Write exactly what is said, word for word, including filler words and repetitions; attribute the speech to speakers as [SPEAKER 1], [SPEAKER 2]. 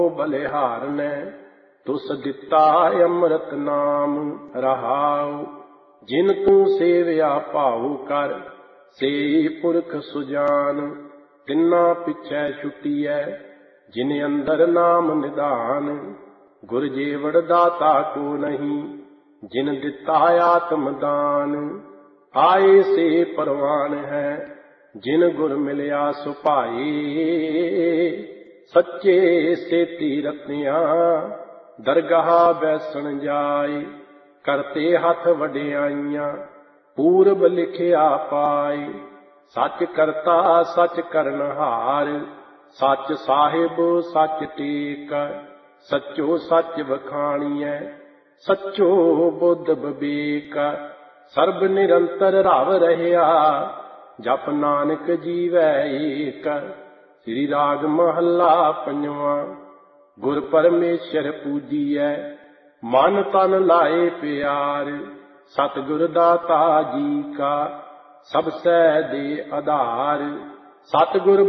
[SPEAKER 1] ਬਲਿਹਾਰ ਨੇ ਤੁਸ ਦਿੱਤਾ ਅੰਮ੍ਰਿਤ ਨਾਮ ਰਹਾਉ। ਜਿਨ ਤੂੰ ਸੇਵਿਆ ਭਾਉ ਕਰ ਸੇ ਪੁਰਖ ਸੁਜਾਨ। ਤਿੰਨਾ ਪਿਛੈ ਛੁਟੀਐ ਜਿਨ ਅੰਦਰ ਨਾਮ ਨਿਧਾਨ। ਗੁਰ ਜੀਵੜ ਦਾਤਾ ਕੋ ਨਹੀਂ ਜਿਨ ਦਿੱਤਾ ਆਤਮ ਦਾਨ। ਆਏ ਸੇ ਪਰਵਾਨ ਹੈ ਜਿਨ ਗੁਰ ਮਿਲਿਆ ਸੁਭਾਈ। ਸੱਚੇ ਸੇਤੀ ਰਤਿਆਂ ਦਰਗਾਹ ਬੈਸਣ ਜਾਏ। ਕਰਤੇ ਹੱਥ ਵਡਿਆਈਆਂ ਪੂਰਬ ਲਿਖਿਆ ਪਾਏ। ਸੱਚ ਕਰਤਾ ਸੱਚ ਕਰਨਹਾਰ ਸੱਚ ਸਾਹਿਬ ਸੱਚ ਟੇਕ। ਸੱਚੋ ਸੱਚ ਵਖਾਣੀਐ ਸੱਚੋ ਬੁੱਧ ਬਬੀਕ। ਸਰਬ ਨਿਰੰਤਰ ਰਵ ਰਹਿਆ ਜਪ ਨਾਨਕ ਜੀਵੈ ਏਕ। ਸ੍ਰੀ ਰਾਗ ਮਹੱਲਾ ਪੰਜਵਾਂ। ਗੁਰ ਪਰਮੇਸ਼ਰ ਪੂਜੀਐ ਮਨ ਤਨ ਲਾਏ ਪਿਆਰ। ਸਤਿਗੁਰ ਦਾਤਾ ਜੀ ਕਾ ਸਭ ਸੈ ਦੇ ਆਧਾਰ। ਸਤਿਗੁਰ